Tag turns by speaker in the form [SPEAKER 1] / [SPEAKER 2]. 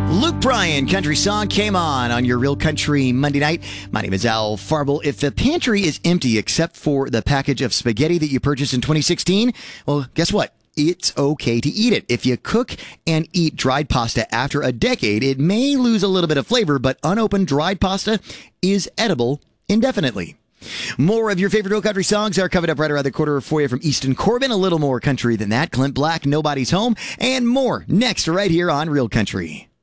[SPEAKER 1] Luke Bryan, Country Song, came on your Real Country Monday night. My name is Al Farble. If the pantry is empty except for the package of spaghetti that you purchased in 2016, well, guess what? It's okay to eat it. If you cook and eat dried pasta after a decade, it may lose a little bit of flavor, but unopened dried pasta is edible indefinitely. More of your favorite Real Country songs are coming up right around the corner for you from Easton Corbin. A little more country than that. Clint Black, Nobody's Home, and more next right here on Real Country.